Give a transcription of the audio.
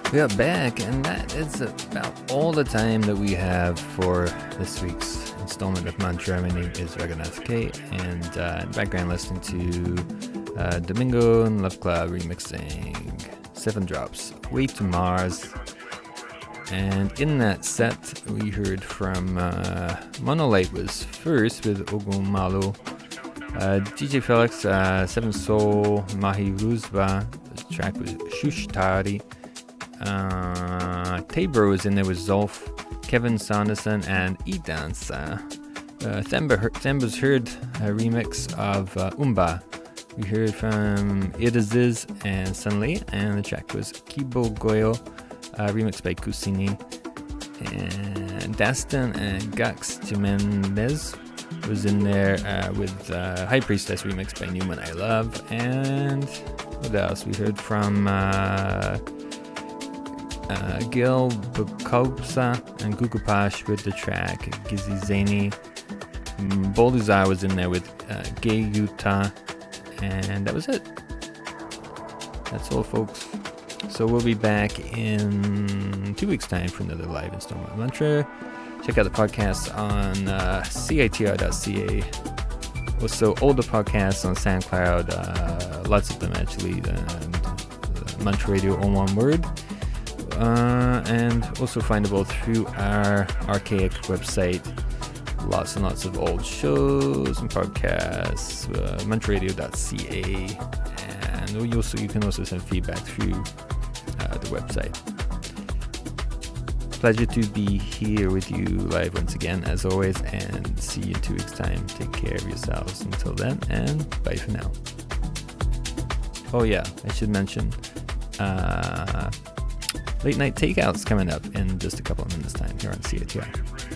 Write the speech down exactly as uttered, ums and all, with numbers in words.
We are back, and that is about all the time that we have for this week's installment of Mantra. My name is Raghunath K, and uh, in the background listening to uh, Domingo and Love Club remixing Seven Drops, Wave to Mars. And in that set, we heard from uh, Monolite was first with Ogumalo, uh, D J Felix, uh, Seven Soul, Mahi Ruzba, the track was Shushtari. Uh, Tabor was in there with Zolf, Kevin Sanderson, and E-Dance. Uh, uh, Themba, Themba's heard a remix of uh, Umba. We heard from Idaziz and Sunli, and the track was Kibo Goyo, uh, remixed by Kusini. And Dastan and Gax Jimenez was in there uh, with uh, High Priestess, remixed by Newman I Love. And what else? We heard from Uh, Uh, Gil Bukopsa and Gugupash with the track Gizi Zani. Mm, Bolduzar was in there with uh, Gay Utah, and that was it. That's all, folks. So we'll be back in two weeks' time for another live installment of Mantra. Check out the podcasts on uh, C I T R dot C A. Also, older podcasts on SoundCloud, uh, lots of them actually. Uh, uh, Mantra Radio on one word. Uh, and also findable through our archaic website. Lots and lots of old shows and podcasts, uh, mantra radio dot c a, and you also you can also send feedback through uh, the website. Pleasure to be here with you live once again, as always, and see you in two weeks' time. Take care of yourselves until then, and bye for now. Oh yeah, I should mention. Uh, Late night takeouts coming up in just a couple of minutes time here on C I T R.